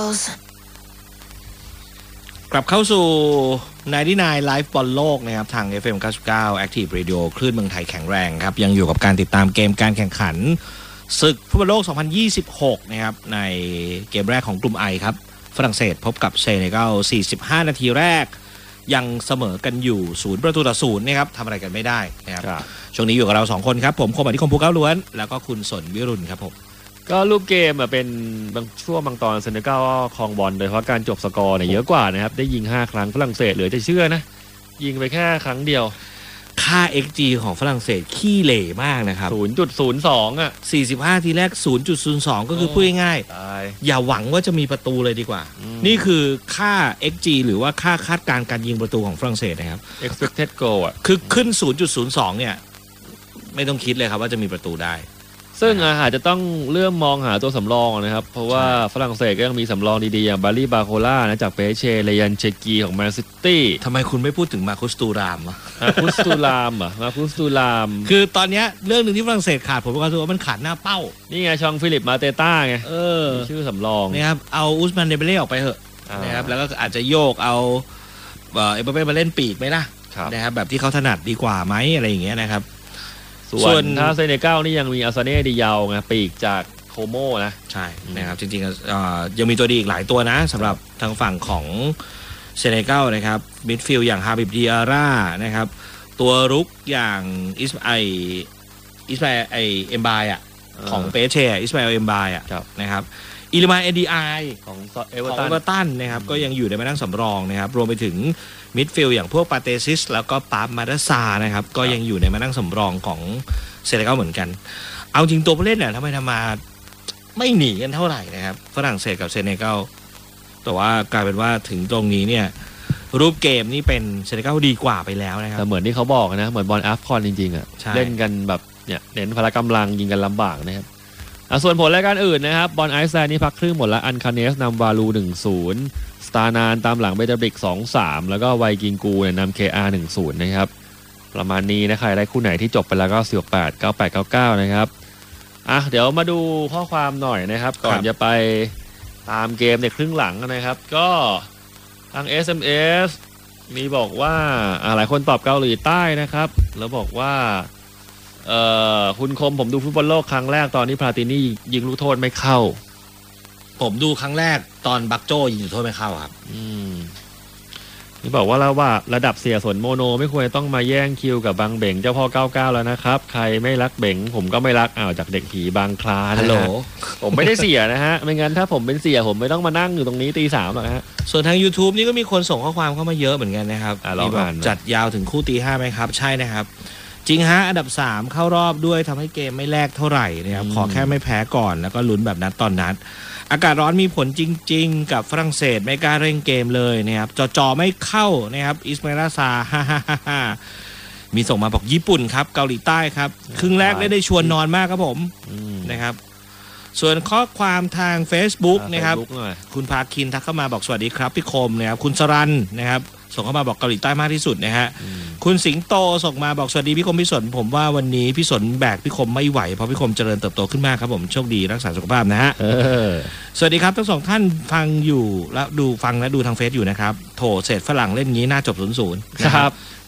กลับเข้าสู่99 Live บอลโลกนะครับทาง FM 99 Active Radio คลื่นเมืองไทยแข็งแรงครับยังอยู่กับการติดตามเกมการแข่งขันศึกฟุตบอลโลก 2026 นะครับในเกมแรกของกลุ่ม I ครับฝรั่งเศสพบกับเซเนกัล45 นาทีแรกยังเสมอกันอยู่0-0นะครับทำอะไรกันไม่ได้นะครับช่วงนี้อยู่กับเรา2คนครับผมคมอธิคมภูเก้าล้วนแล้วก็คุณสนวิรุณครับผมก็รูปเกมเป็นบางช่วงบางตอนเซเนกัลก็ครองบอลโดยเฉพาะการจบสกอร์เนี่ยเยอะกว่านะครับได้ยิง5ครั้งฝรั่งเศสเหลือจะเชื่อนะยิงไปแค่ครั้งเดียวค่า XG ของฝรั่งเศสขี้เหร่มากนะครับ 0.02 อ่ะ 45ทีแรก 0.02 ก็คือพูดง่ายๆอย่าหวังว่าจะมีประตูเลยดีกว่านี่คือค่า XG หรือว่าค่าคาดการณ์การยิงประตูของฝรั่งเศสนะครับ expected goal อ่ะคือขึ้น 0.02 เนี่ยไม่ต้องคิดเลยครับว่าจะมีประตูได้ซึ่งอาจจะต้องเริ่มมองหาตัวสำรองนะครับเพราะว่าฝรั่งเศสก็ยังมีสำรองดีๆอย่างบารี่บาโคล่านะจากเปเชเรยันเชกีของแมนซิตี้ทำไมคุณไม่พูดถึงมาคุสตูรามมาคุสตูรามคือตอนนี้เรื่องหนึ่งที่ฝรั่งเศสขาดผมก็คือว่ามันขาดหน้าเป้านี่ไงชองฟิลิปมาเตต้าไงชื่อสำรองนะครับเอาอุสมานเดเบเล่ออกไปเถอะนะครับแล้วก็อาจจะโยกเอาเอเบเป้มาเล่นปีกไหมล่ะนะครับแบบที่เขาถนัดดีกว่าไหมอะไรอย่างเงี้ยนะครับส่วนถ้าเซเนกัลนี่ยังมีอาซาเน่ดิยาวไงปีกจากโคโมนะใช่นะครับจริงๆยังมีตัวดีอีกหลายตัวนะสำหรับทางฝั่งของเซเนกัลนะครับมิดฟิลด์อย่างฮาบิบดิอาร่านะครับตัวรุกอย่างอิสมาเอ็มบายอ่ะของเปเช่อิสมาเอ็มบายอ่ะนะครับอิลิมาเอดีไอของเอเวอร์ตันนะครับก็ยังอยู่ในมานั่งสำรองนะครับรวมไปถึงมิดฟิลด์อย่างพวกปาเตซิสแล้วก็ปามาดาซานะครับก็ยังอยู่ในมานั่งสำรองของเซเนกัลเหมือนกันเอาจริงตัวผู้เล่นเนี่ยทำไมมาไม่หนีกันเท่าไหร่นะครับฝรั่งเศสกับเซเนกัลแต่ว่ากลายเป็นว่าถึงตรงนี้เนี่ยรูปเกมนี่เป็นเซเนกัลดีกว่าไปแล้วนะครับแต่เหมือนที่เขาบอกนะเหมือนบอลอัฟคอนจริงๆอ่ะเล่นกันแบบเนี่ยเน้นพละกำลังยิงกันลำบากนะครับส่วนผลรายการอื่นนะครับบอลไอซ์แลนด์นี่พักครึ่งหมดแล้วอันคาเนสนำวาลู 1-0 สตาร์นานตามหลังเบเตอร์บริก 2-3 แล้วก็ไวกิงกูเนี่ยนำ KR 1-0 นะครับประมาณนี้นะใครได้คู่ไหนที่จบไปแล้วก็48 98 99นะครับเดี๋ยวมาดูข้อความหน่อยนะครับก่อนจะไปตามเกมในครึ่งหลังนะครับก็ทาง SMS มีบอกว่าหลายคนตอบเกาหลีใต้นะครับแล้วบอกว่าคุณคมผมดูฟุตบอลโลกครั้งแรกตอนที่พลาตินี่ยิงลูกโทษไม่เข้าผมดูครั้งแรกตอนบักโจยิงลูกโทษไม่เข้าครับนี่บอกว่าแล้วว่าระดับเสียสนโมโนไม่ควรต้องมาแย่งคิวกับบางเบ่งเจ้าพ่อ99แล้วนะครับใครไม่รักเบ่งผมก็ไม่รักจากเด็กผีบางคลานะฮะผมไม่ได้เสียนะฮะไม่งั้นถ้าผมเป็นเสียผมไม่ต้องมานั่งอยู่ตรงนี้ตี 3หรอกฮะส่วนทาง YouTube นี่ก็มีคนส่งข้อความเข้ามาเยอะเหมือนกันนะครับมีบอกจัดยาวถึงคู่ตี 5ไหมครับใช่นะครับจริงฮะอันดับ3เข้ารอบด้วยทำให้เกมไม่แลกเท่าไหร่นะครับขอแค่ไม่แพ้ก่อนแล้วก็ลุ้นแบบนัดตอนนัดอากาศร้อนมีผลจริงๆกับฝรั่งเศสไม่กล้าเร่งเกมเลยนะครับจอไม่เข้านะครับอิสมาอิลซามีส่งมาบอกญี่ปุ่นครับเกาหลีใต้ครับครึ่งแรกได้ชวนนอนมากครับผมนะครับส่วนข้อความทาง Facebook นะครับคุณพาคินทักเข้ามาบอกสวัสดีครับพี่คมนะครับคุณสรันนะครับส่งเข้ามาบอกเกาหลีใต้มากที่สุดนะฮะคุณสิงโตส่งมาบอกสวัสดีพี่คมพี่สนผมว่าวันนี้พี่สนแบกพี่คมไม่ไหวเพราะพี่คมเจริญเติบโตขึ้นมากครับผมโชคดีรักษาสุขภาพนะฮะสวัสดีครับทั้งสองท่านฟังอยู่และดูฟังและดูทางเฟซอยู่นะครับโถเศษฝรั่งเล่นงี้น่าจบ0-0ครับ